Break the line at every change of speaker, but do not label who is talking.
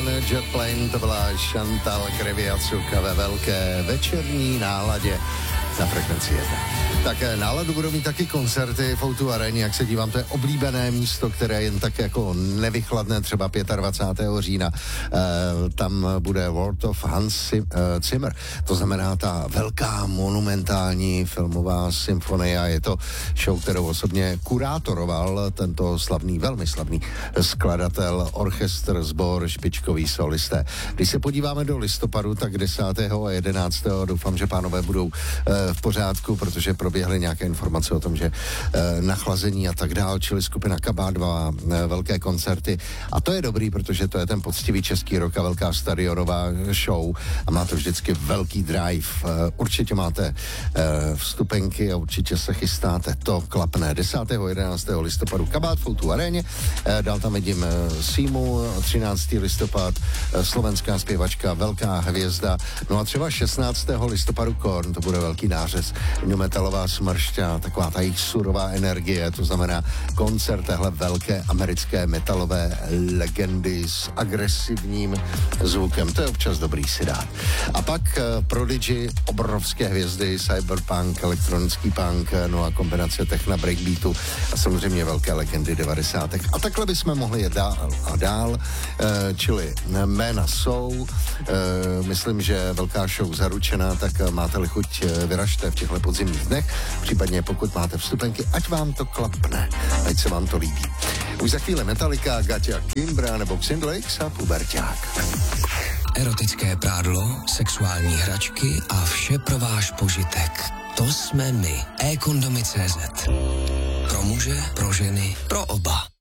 Jet Plane, to byla Chantal Kreviacuk ve velké večerní náladě na Frekvenci 1. Tak náladu budou mít taky koncerty v O2 Areně, jak se dívám, to je oblíbené místo, které jen tak jako nevychladne, třeba 25. října. Tam bude World of Hans Zimmer, to znamená ta velká monumentální filmová symfonie a je to show, kterou osobně kurátoroval tento slavný, velmi slavný skladatel, orchestr, sbor, špičkový solisté. Když se podíváme do listopadu, tak 10. a 11. doufám, že pánové budou v pořádku, protože proběhly nějaké informace o tom, že nachlazení a tak dál, čili skupina Kabát 2, velké koncerty. A to je dobrý, protože to je ten poctivý český rock a velká stadionová show a má to vždycky velký drive. Určitě máte vstupenky a určitě se chystáte. To klapne 10. 11. listopadu Kabát v O2 Aréně. Dál tam vidím Símu, 13. listopad, slovenská zpěvačka, velká hvězda. No a třeba 16. listopadu Korn, to bude velký nářez, metalová smršť a taková ta jejich surová energie, to znamená koncert téhle velké americké metalové legendy s agresivním zvukem. To je občas dobrý si dát. A pak Prodigy, obrovské hvězdy, cyberpunk, elektronický punk, no a kombinace techna, breakbeatu a samozřejmě velké legendy 90. A takhle bychom mohli jet dál a dál, čili jména jsou, myslím, že velká show zaručená, tak máte-li chuť, vyražte v těchto podzimních dnech, případně pokud máte vstupenky, ať vám to klapne, ať se vám to líbí. Už za chvíli Metallica, Gatia Kimbra nebo Xindleix a Puberťák.
Erotické prádlo, sexuální hračky a vše pro váš požitek. To jsme my. eKondomy.cz. Pro muže, pro ženy, pro oba.